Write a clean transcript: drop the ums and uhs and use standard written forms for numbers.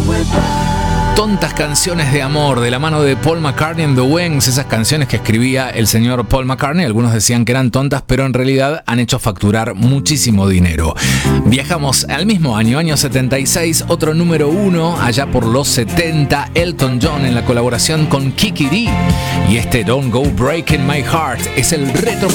Tontas canciones de amor de la mano de Paul McCartney and the Wings, esas canciones que escribía el señor Paul McCartney. Algunos decían que eran tontas, pero en realidad han hecho facturar muchísimo dinero. Viajamos al mismo año 76, otro número 1, allá por los 70, Elton John en la colaboración con Kiki Dee. Y este Don't Go Breaking My Heart es el retro